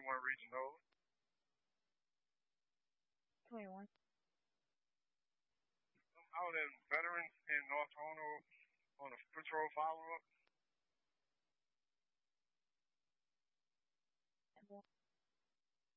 21 Region Nova. 21. I'm out in Veterans in North Toronto on a patrol follow-up.